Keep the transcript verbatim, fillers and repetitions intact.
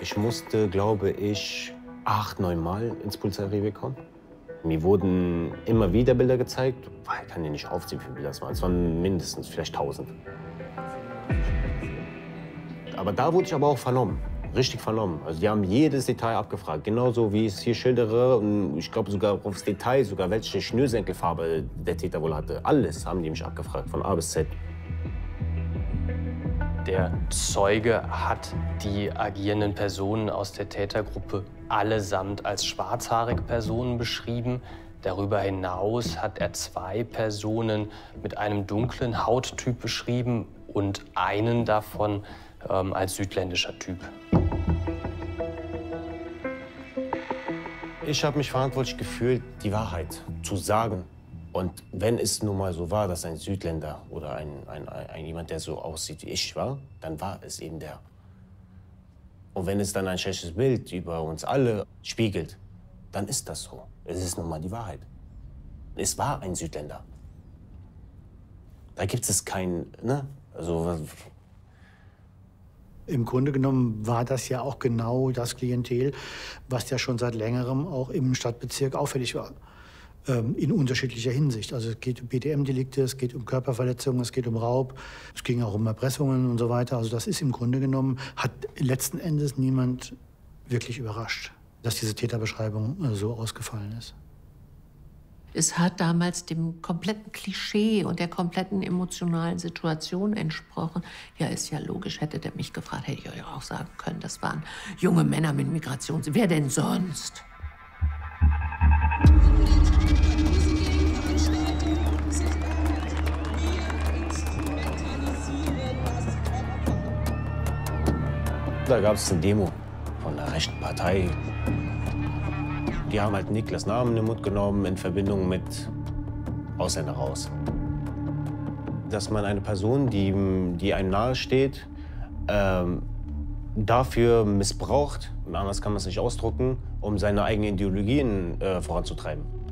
Ich musste, glaube ich, acht, neun Mal ins Polizeirevier kommen. Mir wurden immer wieder Bilder gezeigt. Ich kann dir nicht aufzählen, wie viele Bilder es waren. Es waren mindestens vielleicht tausend. Aber da wurde ich aber auch vernommen. Richtig vernommen. Also die haben jedes Detail abgefragt. Genauso wie ich es hier schildere. Und ich glaube sogar aufs Detail, sogar welche Schnürsenkelfarbe der Täter wohl hatte. Alles haben die mich abgefragt, von A bis Z. Der Zeuge hat die agierenden Personen aus der Tätergruppe allesamt als schwarzhaarige Personen beschrieben. Darüber hinaus hat er zwei Personen mit einem dunklen Hauttyp beschrieben und einen davon ähm, als südländischer Typ. Ich habe mich verantwortlich gefühlt, die Wahrheit zu sagen. Und wenn es nun mal so war, dass ein Südländer oder ein, ein, ein, jemand, der so aussieht wie ich war, dann war es eben der. Und wenn es dann ein schlechtes Bild über uns alle spiegelt, dann ist das so. Es ist nun mal die Wahrheit. Es war ein Südländer. Da gibt es kein, ne? Also, im Grunde genommen war das ja auch genau das Klientel, was ja schon seit längerem auch im Stadtbezirk auffällig war. Ähm, in unterschiedlicher Hinsicht. Also es geht um B D M-Delikte, es geht um Körperverletzungen, es geht um Raub, es ging auch um Erpressungen und so weiter. Also das ist im Grunde genommen, hat letzten Endes niemand wirklich überrascht, dass diese Täterbeschreibung äh, so ausgefallen ist. Es hat damals dem kompletten Klischee und der kompletten emotionalen Situation entsprochen. Ja, ist ja logisch. Hätte der mich gefragt, hätte ich euch auch sagen können, das waren junge Männer mit Migrations... Wer denn sonst? Da gab es eine Demo von der rechten Partei. Die haben halt Niklas Namen in den Mund genommen in Verbindung mit Ausländer raus. Dass man eine Person, die, die einem nahe steht, ähm, dafür missbraucht, anders kann man es nicht ausdrücken, um seine eigenen Ideologien äh, voranzutreiben.